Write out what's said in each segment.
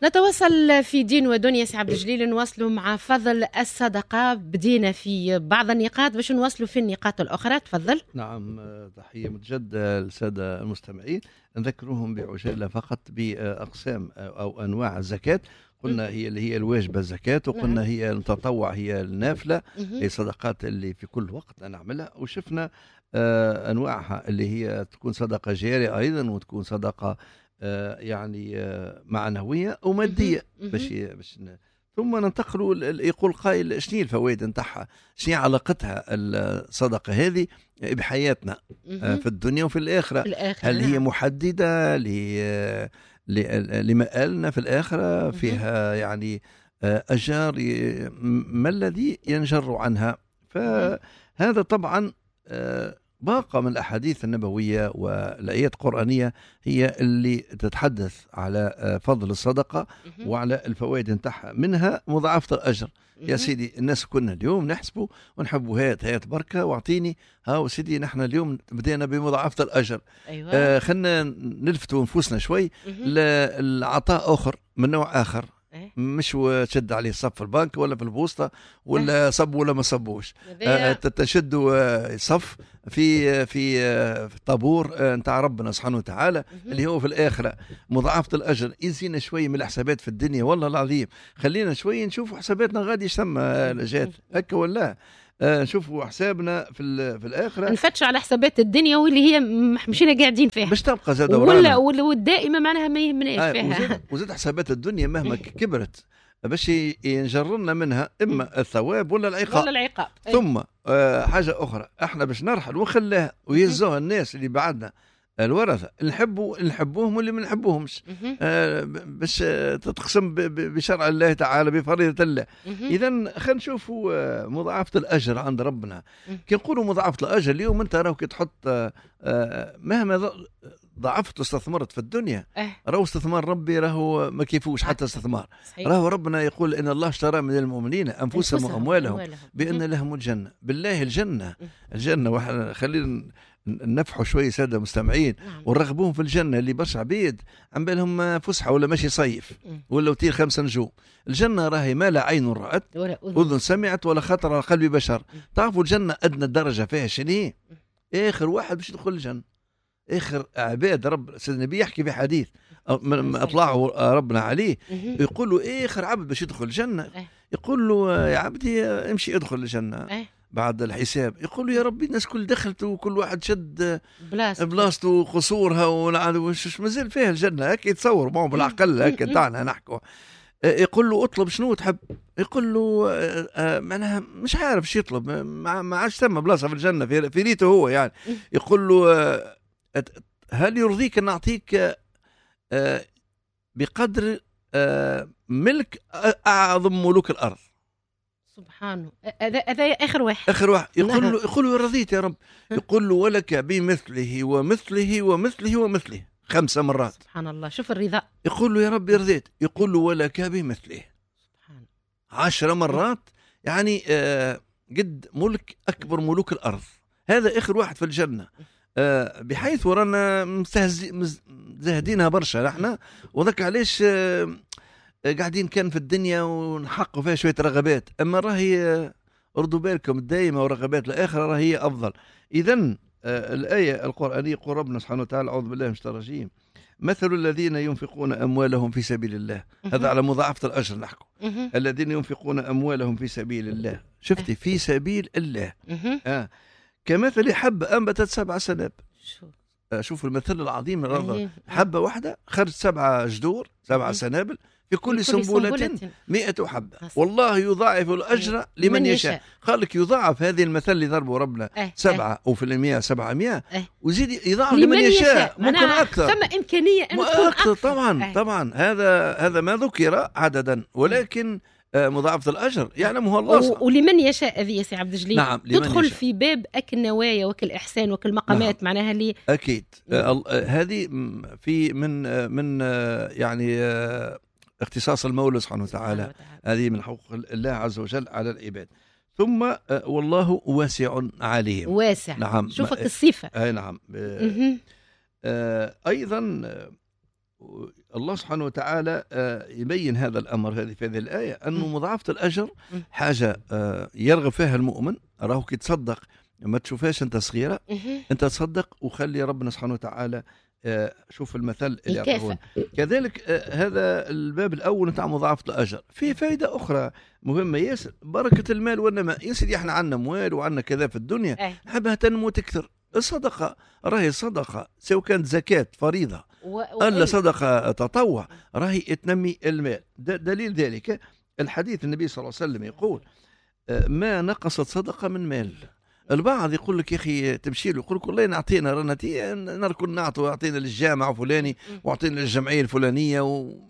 نتواصل في دين ودنيا سي عبد الجليل، نواصلوا مع فضل الصدقة. بدينا في بعض النقاط باش نواصلوا في النقاط الأخرى. تفضل. نعم، تحية متجددة للسادة المستمعين. نذكرهم بعجالة فقط بأقسام أو أنواع الزكاة. قلنا هي اللي هي الواجبة الزكاة، وقلنا هي التطوع هي النافلة، هي صدقات اللي في كل وقت نعملها. وشفنا أنواعها اللي هي تكون صدقة جارية أيضا، وتكون صدقة يعني معنوية أو مادية. باش ثم ننتقل. يقول قائل شنو الفوائد نتاعها، شنو علاقتها الصدقة هذه بحياتنا في الدنيا وفي الآخرة؟ هل هي محددة لمآلنا في الآخرة؟ فيها يعني أجار؟ ما الذي ينجر عنها؟ فهذا طبعا باقة من الأحاديث النبوية والآيات القرآنية هي اللي تتحدث على فضل الصدقة وعلى الفوائد نتاعها. منها مضاعفة الأجر. يا سيدي الناس كنا اليوم نحسبوا ونحبوا هات بركة واعطيني، ها سيدي نحن اليوم بدينا بمضاعفة الأجر. أيوة. خلنا نلفتوا نفوسنا شوي للعطاء آخر من نوع آخر. مش تشد عليه صف في البنك ولا في البوسطة ولا صب ولا ما صبوش. تشدوا صف في طابور نتاع ربنا سبحانه وتعالى اللي هو في الآخرة. مضاعفة الأجر. يزينا شوي من الحسابات في الدنيا والله العظيم. خلينا شوي نشوف حساباتنا غادي يسمى جات هكا ولا نشوفوا حسابنا في الآخرة. نفتش على حسابات الدنيا واللي هي مشينا قاعدين فيها باش تبقى زاد ورانا والدائمة معناها ما يهمناش فيها. وزاد حسابات الدنيا مهما كبرت باش ينجرنا منها إما الثواب ولا العقاب. ثم حاجة أخرى، احنا باش نرحل ونخليها ويهزوها الناس اللي بعدنا الورثة نحبوهم واللي ما نحبوهمش، باش تتقسم بشرع الله تعالى بفريضة الله. إذا خلينا نشوفوا مضاعفة الأجر عند ربنا. كي نقولوا مضاعفة الأجر اليوم أنت راهو كي تحط مهما ضعفت واستثمرت في الدنيا، راهو استثمار ربي راهو ما كيفوش حتى استثمار. راهو ربنا يقول إن الله اشترى من المؤمنين أنفسهم وأموالهم بأن لهم الجنة. بالله الجنة خلينا نفحوا شوي سادة مستمعين ونرغبوهم في الجنة. اللي برشا عبيد عم بالهم فسحة ولا ماشي صيف ولا وتير 5 نجوم. الجنة راهي ما لا عين رأت أذن سمعت ولا خطر على قلب بشر. تعرفوا الجنة أدنى درجة فيها شنو؟ آخر واحد باش يدخل الجنة، آخر عباد رب سيدنا النبي يحكي في حديث أطلعه ربنا عليه، يقول له آخر عبد باش يدخل الجنة، يقول له يا عبدي امشي ادخل الجنة بعد الحساب. يقول له يا ربي الناس كل دخلت وكل واحد شد بلاصته وقصورها وش مازال فيها الجنة. هكا يتصور معه بالعقل هكا تاعنا نحكوا. يقول له اطلب شنو تحب؟ يقول له معناها مش عارف شو يطلب، ما عادش ثم بلاصة في الجنة في ريته هو يعني. يقول له هل يرضيك أن أعطيك بقدر ملك أعظم ملوك الأرض؟ سبحانه. هذا آخر واحد. يقول له رضيت يا رب. يقول له ولك بمثله ومثله ومثله ومثله 5 مرات. سبحان الله، شوف الرضا. يقول له يا رب رضيت. يقول له ولك بمثله 10 مرات، يعني قد ملك أكبر ملوك الأرض. هذا آخر واحد في الجنة. بحيث ورانا مزهدينها برشا نحن، وذاك علاش قاعدين كان في الدنيا ونحققوا فيها شوية رغبات. أما راهي أردوا بالكم الدائمة ورغبات الآخرة راهي أفضل. إذن الآية القرآنية يقول ربنا سبحانه وتعالى أعوذ بالله من الشيطان الرجيم مثل الذين ينفقون أموالهم في سبيل الله. هذا على مضاعفة الأجر نحكوا. الذين ينفقون أموالهم في سبيل الله، شفتي في سبيل الله كمثل حبة أنبتت 7 سنابل. شوف المثل العظيم. حبة واحدة خرج 7 جذور 7 سنابل في كل سنبلة 100 حبة. والله يضاعف الأجر لمن يشاء. قالك يضاعف هذه المثل اللي ضربه ربنا 7 وفي المئة 700 وزيد يضاعف لمن يشاء. ممكن أكثر، ثم إمكانية أن تكون أكثر. طبعا هذا ما ذكر عددا، ولكن مضاعفة الأجر يعلمها الله. ولمن يشاء هذه يا سي عبد الجليل. نعم، تدخل في باب أكل النوايا وكل إحسان وكل مقامات. نعم. معناها اللي أكيد هذه في من يعني اختصاص المولى سبحانه وتعالى. هذه من حقوق الله عز وجل على العباد. ثم والله واسع عليم. واسع. نعم. شوفك الصفة. نعم. أيضا الله سبحانه وتعالى يبين هذا الأمر في هذه الآية، أنه مضاعفة الأجر حاجة يرغب فيها المؤمن. راهو كي تصدق ما تشوفهاش أنت صغيرة، أنت تصدق وخلي ربنا سبحانه وتعالى شوف المثل اللي يعطون. كذلك هذا الباب الأول نتاع مضاعفة الأجر. في فائدة أخرى مهمة ياسر، بركة المال والنماء. يا سيدي احنا عندنا أموال وعندنا كذا في الدنيا، حبها تنمو تكثر. الصدقة راهي صدقة، سواء كانت زكاة فريضة ألا صدقة تطوع، راهي تنمي المال. دليل ذلك الحديث النبي صلى الله عليه وسلم يقول ما نقصت صدقة من مال. البعض يقول لك يا أخي تمشي له يقول لك والله نعطينا رانا نركن نعطوا، أعطينا للجامعة فلاني وأعطينا للجمعية الفلانية،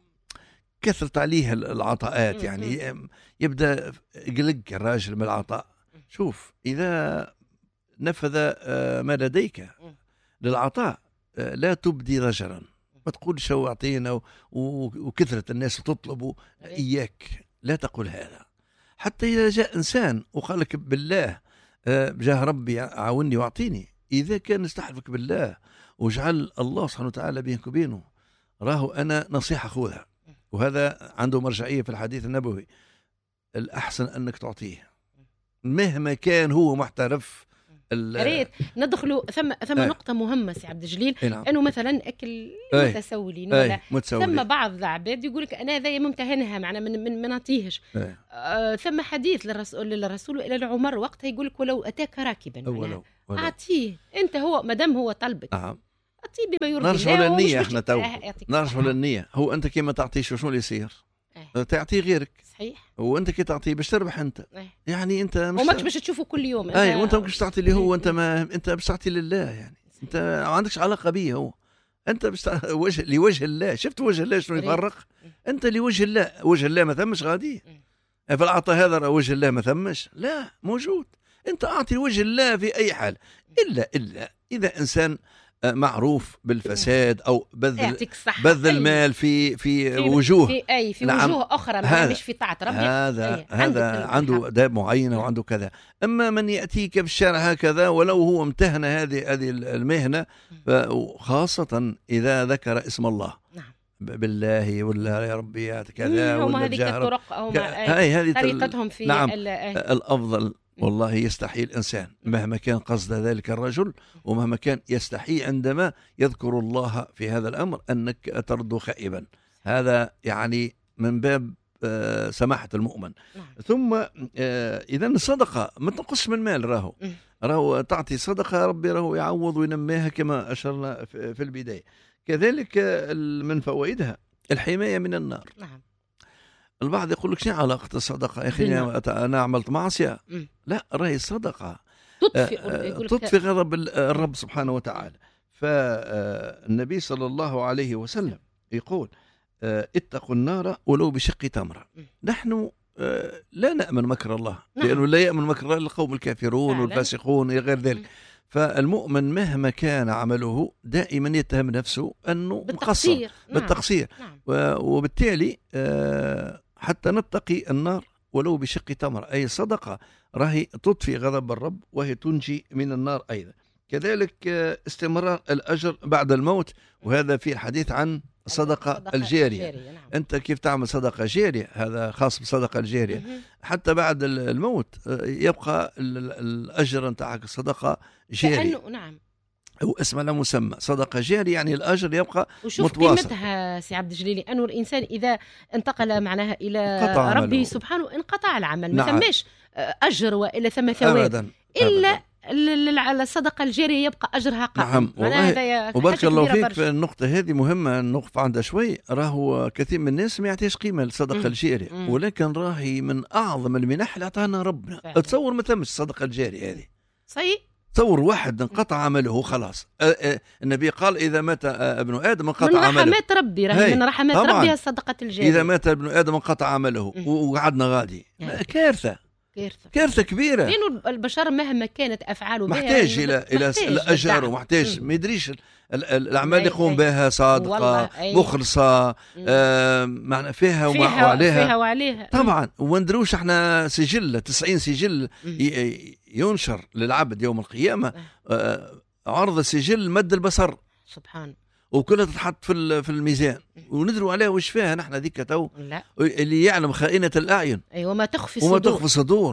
وكثرت عليه العطاءات. يعني يبدأ يقلق الراجل من العطاء. شوف إذا نفذ ما لديك للعطاء لا تبدي ضجرا، ما تقولش هو أعطينا وكثرة الناس تطلب. إياك لا تقول هذا. حتى إذا جاء إنسان وقال لك بالله بجاه ربي عاوني واعطيني، إذا كان استحلفك بالله وجعل الله سبحانه وتعالى بينك وبينه، راهو أنا نصيحة خذها، وهذا عنده مرجعية في الحديث النبوي. الأحسن أنك تعطيه مهما كان هو محترف. ريت ندخلوا ثم نقطة مهمة سي عبد الجليل، أنه مثلا أكل متسولين ولا ثم بعض العباد يقول لك أنا هذا ممتهنها معنا من نعطيهش. ثم حديث للرسول إلى العمر وقتها يقول لك ولو أتاك راكبا أعطيه أنت، هو مادام هو طلبك أعطيه بما يرضي الله. نرجعوا للنية احنا تو نرجعوا للنية. هو أنت كي ما تعطيش شنو اللي يصير؟ تعطيه غيرك. صحيح. وانت كي تعطيه باش تربح انت. يعني انت وماكش باش تشوفه كل يوم. وانت ماكش تعطي اللي هو انت، ما انت باش تعطي لله. يعني انت ما عندكش علاقه به، هو انت باش لوجه الله. شفت وجه الله شنو يفرق؟ انت لوجه الله. وجه الله ما ثمش غادي في العطاء هذا، وجه الله ما ثمش، لا موجود. انت اعطي وجه الله في اي حال، الا اذا انسان معروف بالفساد او بذل المال في وجوه في وجوه اخرى، مش في طاعه ربي. هذا عنده آداب معينه وعنده كذا. اما من ياتيك بالشارع هكذا ولو هو امتهن هذه المهنه، خاصه اذا ذكر اسم الله بالله ولا يا ربي كذا ولا هذه الطرق او هذه طريقتهم في الافضل. والله يستحي الإنسان مهما كان قصد ذلك الرجل، ومهما كان يستحي عندما يذكر الله في هذا الأمر أنك ترد خائبا. هذا يعني من باب سماحة المؤمن. ثم إذا الصدقة ما تنقص من مال. راهو تعطي صدقة ربي راهو يعوض وينميها كما أشرنا في البداية. كذلك من فوائدها الحماية من النار. البعض يقول لك شنو علاقة الصدقة يا أخي؟ أنا عملت معصية. لا، راهي الصدقة تطفي غضب الرب سبحانه وتعالى. فالنبي صلى الله عليه وسلم يقول اتقوا النار ولو بشق تمرة. نحن لا نأمن مكر الله، لأنه لا يأمن مكر الله القوم الكافرون والفاسقون إلى غير ذلك. فالمؤمن مهما كان عمله دائما يتهم نفسه أنه مقصر بالتقصير. وبالتالي حتى نتقي النار ولو بشق تمر، أي صدقة راهي تطفي غضب الرب وهي تنجي من النار أيضا. كذلك استمرار الأجر بعد الموت، وهذا في الحديث عن الصدقة الجارية. أنت كيف تعمل صدقة جارية؟ هذا خاص بالصدقة الجارية. حتى بعد الموت يبقى الأجر نتاعك صدقة جارية. نعم، هو اسم لا مسمى صدقة جارية، يعني الأجر يبقى وشوف متواصل. قيمتها سي عبد الجليل أنه الإنسان إذا انتقل معناها إلى ربي سبحانه انقطع العمل. ما ثماش أجر وإلا ثم ثواب إلا على الصدقة الجارية يبقى أجرها قائم. نعم. وبارك الله فيك في النقطة هذه مهمة نقف عندها شوي. راهو كثير من الناس ما يعطيش قيمة للصدقة الجارية، ولكن راهي من أعظم المنح اللي أعطانا ربنا. تصور ما ثمش الصدقة الجارية هذه. صحيح. تصور واحد انقطع عمله خلاص. النبي قال إذا مات ابن آدم انقطع عمله. من رحمات ربي، من رحمات ربي الصدقة الجارية. إذا مات ابن آدم انقطع عمله وقعدنا غادي. كارثة كبيرة. لأنه البشر مهما كانت أفعاله محتاج إلى الأجر، ومحتاج ما يدريش الأعمال اللي يقوم بها صادقة مخلصة معنى فيها وعليها. طبعا وندروش احنا سجل 90 سجل ينشر للعبد يوم القيامة. عرض السجل مد البصر. سبحان. وكلها تتحط في الميزان وندروا عليها وش فيها نحن ذيك تو اللي يعلم خائنة الأعين وما تخفي الصدور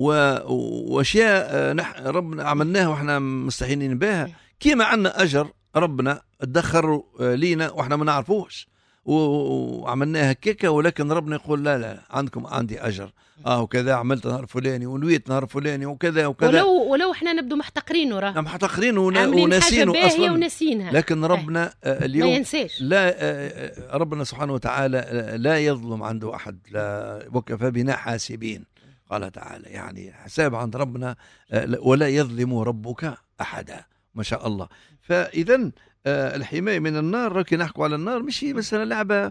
واشياء ربنا عملناها واحنا مستحيلين بها كيما عندنا اجر ربنا ادخر لينا واحنا ما نعرفوش وعملناها هكاكا، ولكن ربنا يقول لا عندي اجر وكذا عملت نهار فلاني ونويت نهار فلاني وكذا ولو احنا نبدو محتقرينه وناسينه اصلا وناسينها. لكن ربنا اليوم ما ينساش. لا ربنا سبحانه وتعالى لا يظلم عنده احد، وكفى بنا حاسبين قال تعالى، يعني حساب عند ربنا ولا يظلم ربك احدا ما شاء الله. فاذا الحماية من النار، راكي نحكوا على النار مش مثلا لعبة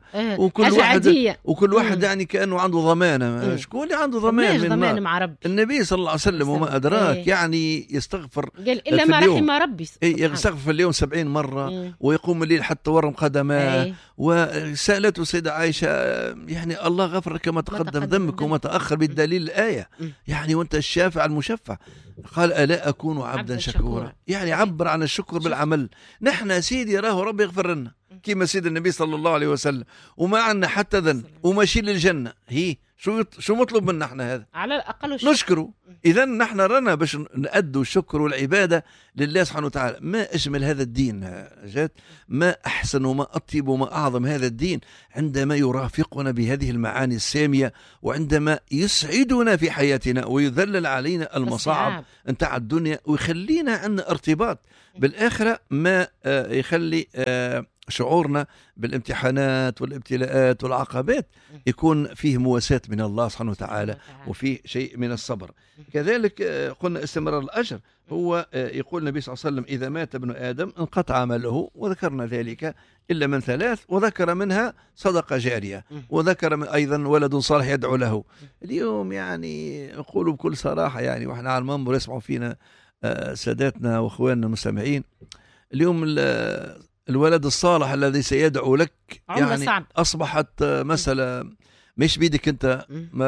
وكل واحد يعني كأنه عنده ضمانة. شكون اللي عنده ضمان من النار؟ مع ربي. النبي صلى الله عليه وسلم وما أدراك يعني يستغفر قال إلا ما رحم ربي، يستغفر في اليوم 70 مرة ويقوم الليل حتى ورم قدماه. وسألته السيدة عائشة يعني الله غفر لك ما تقدم ذنبك وما تأخر بالدليل الآية، يعني وانت الشافع المشفع. قال ألا أكون عبدا شكورا، يعني عبر عن الشكر بالعمل. نحن سيدي راه ربي يغفر لنا كما سيد النبي صلى الله عليه وسلم وما عندنا حتى ذنب وماشي للجنة. هي شو مطلوب منا احنا؟ هذا على الأقل نشكره. إذا نحن رانا باش نأدوا الشكر والعبادة لله سبحانه وتعالى. ما أجمل هذا الدين جات، ما أحسن وما أطيب وما أعظم هذا الدين عندما يرافقنا بهذه المعاني السامية، وعندما يسعدنا في حياتنا ويذلل علينا المصاعب نتاع الدنيا ويخلينا عندنا ارتباط بالآخرة. ما يخلي شعورنا بالامتحانات والابتلاءات والعقبات يكون فيه مواساة من الله سبحانه وتعالى وفيه شيء من الصبر. كذلك قلنا استمرار الأجر. هو يقول النبي صلى الله عليه وسلم إذا مات ابن آدم انقطع عمله، وذكرنا ذلك إلا من ثلاث، وذكر منها صدقة جارية، وذكر أيضا ولد صالح يدعو له. اليوم يعني نقول بكل صراحة يعني واحنا على المنبر يسمعوا فينا ساداتنا واخواننا المستمعين، اليوم الولد الصالح الذي سيدعو لك يعني صعب. أصبحت مسألة مش بيدك أنت،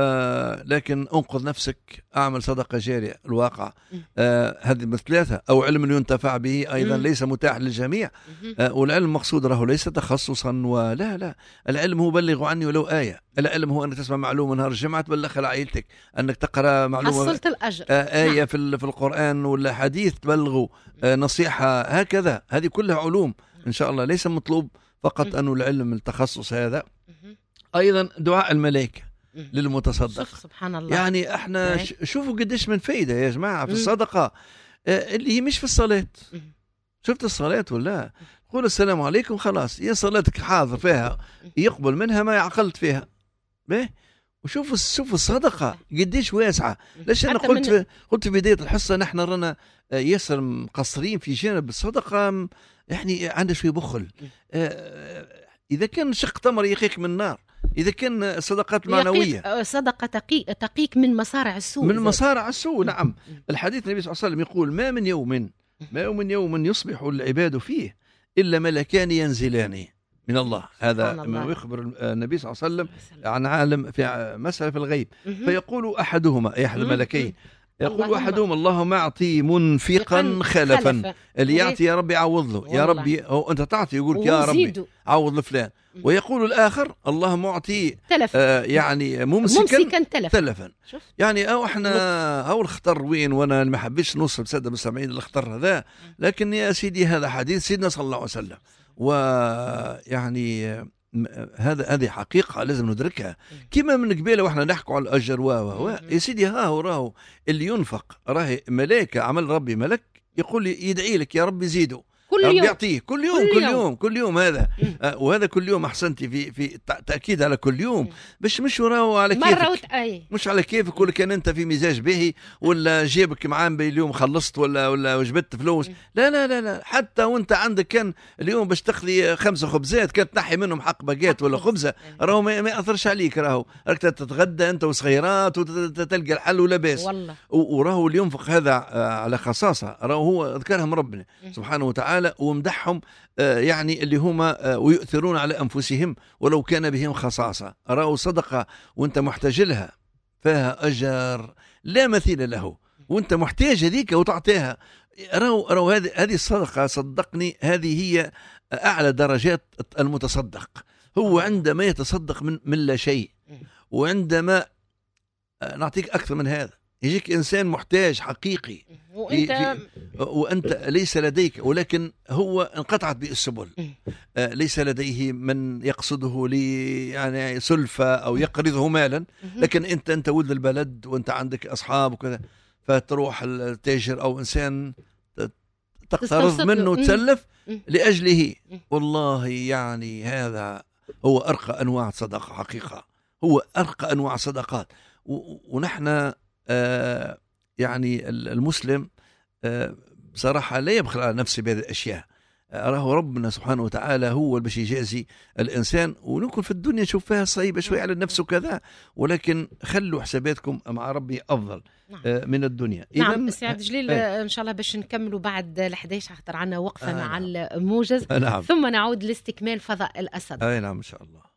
لكن أنقذ نفسك، أعمل صدقة جارية. الواقع هذه مثلاثة. أو علم ينتفع به أيضا ليس متاح للجميع. والعلم مقصود له ليس تخصصا لا العلم هو بلغ عني ولو آية. العلم هو أنك تسمع معلومة نهار الجمعة تبلغها لعائلتك، أنك تقرأ معلومة حصلت الأجر آية في القرآن ولا حديث تبلغوا نصيحة، هكذا. هذه كلها علوم إن شاء الله. ليس مطلوب فقط أنه العلم التخصص هذا. أيضا دعاء الملائكة للمتصدق. سبحان الله. يعني احنا شوفوا قديش من فايدة يا جماعة في الصدقة اللي هي مش في الصلاة. شفت الصلاة ولا قول السلام عليكم خلاص، يا صلاتك حاضر فيها يقبل منها ما يعقلت فيها. وشوفوا الصدقة قديش واسعة. ليش أنا قلت في بداية الحصة نحن رانا ياسر مقصرين في جانب الصدقة، يعني عندنا شوي بخل. إذا كان شق تمر يقيك من النار، إذا كان الصدقات المعنوية صدقة تقيك من مصارع السوء. نعم. الحديث النبي صلى الله عليه وسلم يقول ما من يوم يصبح العباد فيه إلا ملكان ينزلان من الله. هذا ما يخبر النبي صلى الله عليه وسلم عن عالم في مسألة في الغيب. فيقول أحدهما أحد الملكين يقول أحدهم اللهم أعطي منفقا خلفا، اللي يعطي يا ربي عوض له، يا ربي أنت تعطي يقولك يا ربي عوض لفلان. ويقول الآخر اللهم أعطي يعني ممسكا تلفا. يعني أو إحنا أو الخطر وين، وأنا ما حبيتش نوصل بسادة المستمعين الخطر هذا، لكن يا سيدي هذا حديث سيدنا صلى الله عليه وسلم، ويعني هذه حقيقة لازم ندركها. كما من قبيله واحنا نحكوا على الأجر يا سيدي راهو اللي ينفق راهي ملائكة عمل ربي ملك يقول لي يدعي لك يا ربي زيده كل يوم، يعطيه كل يوم هذا وهذا كل يوم. أحسنتي في تأكيد على كل يوم، مش راهو على كيفك، مش على كيفك ولا كان أنت في مزاج باهي ولا جيبك معان اليوم خلصت ولا وجبت فلوس. لا حتى وانت عندك كان اليوم باش تاخذي 5 خبزات كانت تنحي منهم حق باقات ولا خبزة، راهو ما أثرش عليك، راهو راك تتغدى أنت وصغيرات وتلقى الحل ولا باس. وراهو اللي ينفق هذا على خصاصة، راهو هو ذكرهم ربنا سبحانه وتعالى ومدحهم، يعني اللي هما ويؤثرون على أنفسهم ولو كان بهم خصاصة. راهو صدقة وانت محتاج لها فيها أجر لا مثيل له، وانت محتاج هذيك وتعطيها راهو هذه الصدقة، صدقني هذه هي أعلى درجات المتصدق. هو عندما يتصدق من لا شيء، وعندما نعطيك أكثر من هذا، يجيك إنسان محتاج حقيقي وأنت ليس لديك، ولكن هو انقطعت به السبل، ليس لديه من يقصده لي يعني سلفة أو يقرضه مالا، لكن أنت ولد البلد وأنت عندك أصحاب وكذا، فتروح التاجر أو إنسان تقترض منه وتسلف لأجله. والله يعني هذا هو أرقى أنواع الصدقة حقيقة، هو أرقى أنواع الصدقات. ونحن يعني المسلم بصراحة لا يبخل على نفسه بهذه الأشياء. راه ربنا سبحانه وتعالى هو اللي باش يجازي الإنسان، ونكون في الدنيا نشوف فيها صعيبة شوي على النفس وكذا، ولكن خلوا حساباتكم مع ربي أفضل من الدنيا. نعم سي عبد الجليل، إن شاء الله باش نكملوا بعد 11 خاطر عنا وقفة مع الموجز، نعم. ثم نعود لاستكمال فضاء الأسد. نعم إن شاء الله.